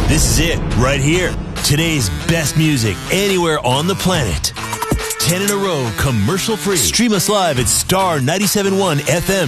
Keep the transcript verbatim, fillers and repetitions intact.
This is it, right here. Today's best music anywhere on the planet. ten in a row, commercial free. Stream us live at star nine seven one F M